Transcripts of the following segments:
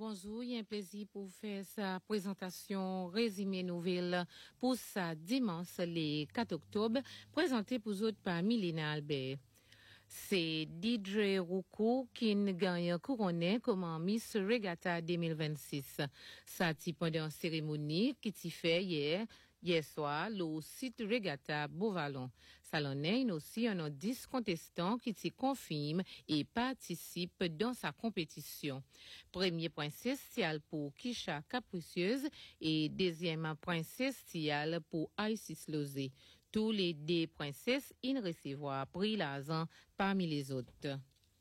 bonjour, il y a un plaisir pour faire sa présentation résumé nouvelle pour sa dimanche le 4 octobre, présenté pour vous par Milena Albert. C'est Didre Roukou qui gagne couronné comme Miss Regatta 2026. Ça ti pendant cérémonie qui t'y fait hier soir, le site Regatta Beauvallon. Ça l'en est aussi un 10 contestants qui s'y confirment et participent dans sa compétition. Premier princesse Tial pour Kisha Capricieuse et deuxième princesse Tial pour Isis Lozé. Tous les deux princesses in recevoir prix l'argent parmi les autres.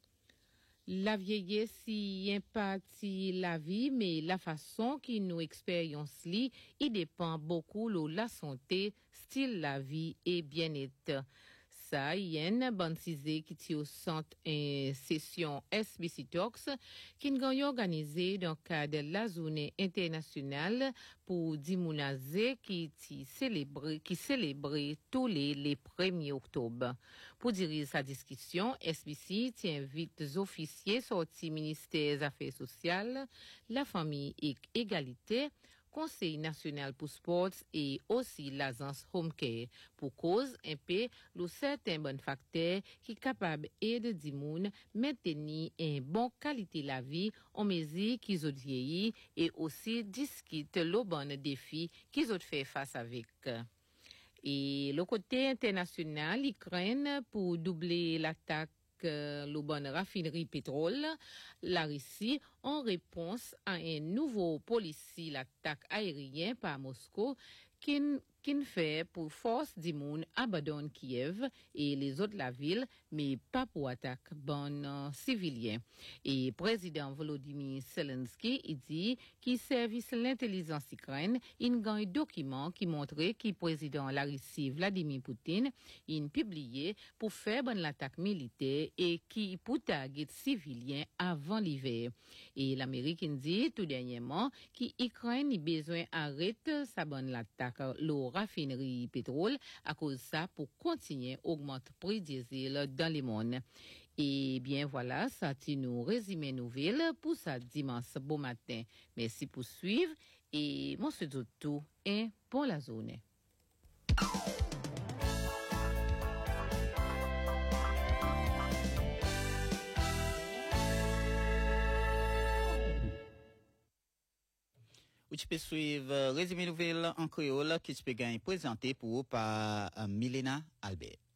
La vieillesse y impacte la vie, mais la façon qui nous expérience li, il dépend beaucoup de la santé, style la vie et bien-être. Ça, il y a une bonne cisée qui tient au centre une session SBC Talks qui est organisée dans le cadre de la journée internationale pour Dimounazé qui célèbre tous les 1er octobre. Pour diriger sa discussion, SBC invite les officiers sortis ministère des Affaires sociales, la famille et égalité, Conseil national pour sport et aussi l'agence Home Care pour cause un peu le certain bon facteur qui capable aider des moun maintenir une bonne qualité de la vie en mesure qu'ils ont vieilli et aussi discuter le bon défi qu'ils ont fait face avec. Et le côté international, ils craignent pour doubler l'attaque le bonne raffinerie pétrole, la Russie, en réponse à un nouveau policier l'attaque aérienne par Moscou, qui fait pour force du monde abandonne Kiev et les autres de la ville, mais pas pour attaque bon civiliens. Et président Volodymyr Zelensky, il dit qu'il service l'intelligence ukrainienne, il a un document qui montrait que le président de la Russie, Vladimir Poutine, il publié pour faire bonne l'attaque militaire et qui pour target civiliens avant l'hiver. Et l'Amérique dit tout dernièrement qu'Ukraine a besoin d'arrêter sa bonne l'attaque le raffinerie pétrole à cause de ça pour continuer à augmenter le prix diesel dans le monde. Et bien voilà, ça tu nous résumé nouvelle pour ça dimanche bon matin. Merci pour suivre et moi c'est tout et pour la journée. Ou tu peux suivre résumé nouvelle en créole qui se peut gagner présenté pour vous par Milena Albert.